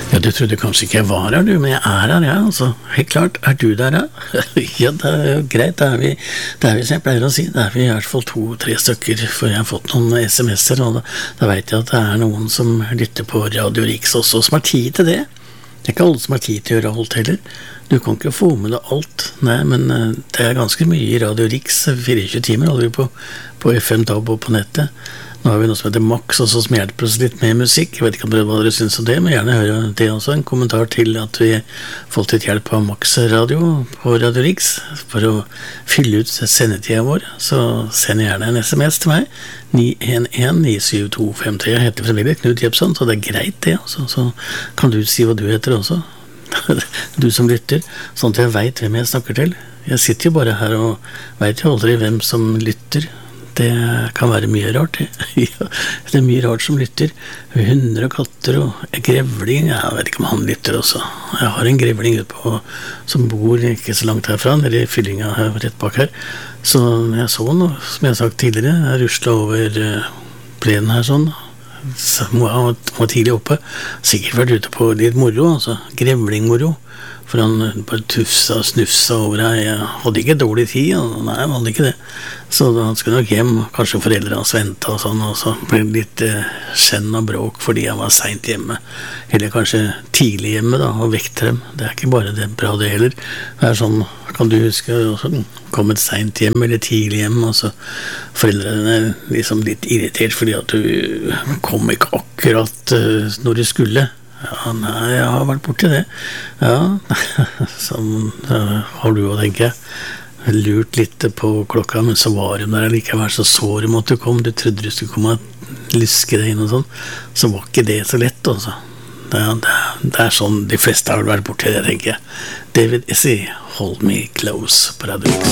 Ja, du trodde kanskje ikke jeg var her, du, men jeg er her, ja, altså. Helt klart, er du der, ja? Ja, det er jo greit, det er vi som jeg pleier å si, det er vi i hvert fall 2-3 stykker, for jeg har fått noen SMS-er, og da vet jeg at det er noen som lytter på Radio Riks også, som har tid til det. Det er ikke alle som har tid til å gjøre alt heller. Du kan ikke få med deg alt, nei, men det er ganske mye i Radio Riks, 24 timer holder vi på FM-DAB og på nettet. Nå har vi noe som heter Max også, som hjelper oss litt med musikk. Jeg vet ikke hva dere synes om det, men gjerne høre det også. En kommentar til at vi fått litt hjelp av Max Radio på Radio Riks for å fylle ut sendetiden vår. Så send gjerne en SMS til meg, 911-97253. Jeg heter fremdeles Knut Jepson, så det er greit det. Altså. Så kan du si hva du heter også. Du som lytter, sånn at jeg vet hvem jeg snakker til. Jeg sitter jo bare her og vet jo aldri hvem som lytter. Det kan være mye rart. Ja, det er mye rart som lytter. Hunder og katter og grevling. Jeg vet ikke om han lytter også. Jeg har en grevling ute på, som bor ikke så langt herfra, nede i fyllinga her, rett bak her. Så jeg så noe, som jeg har sagt tidligere, jeg ruslet over plenen her sånn. Så han var tidlig oppe. Sikkert vært ute på litt moro, altså grevlingmoro. For han bare tufsa og snufsa over her. Jeg hadde ikke dårlig tid, nei, han hadde ikke det. Så han skulle nok hjem, kanskje foreldre hans ventet og sånn, og så ble det litt skjenn og bråk fordi han var sent hjemme. Eller kanskje tidlig hjemme da, og vekte dem. Det er ikke bare det bra det heller. Det er sånn, kan du huske, kommet sent hjem eller tidlig hjem, og så foreldrene er liksom litt irritert fordi at du kom ikke akkurat når du skulle. Ja, nei, jeg har vært borti det. Ja, sånn har du også, tenker jeg. Lurt litt på klokka, men så var de der likevel, så de at du kom. Du trodde du skulle komme og lyske deg inn og sånn. Så var ikke det så lett, altså. Det er sånn de fleste har vært borti det, tenker jeg. David Essey, Hold Me Close på Radio Riks.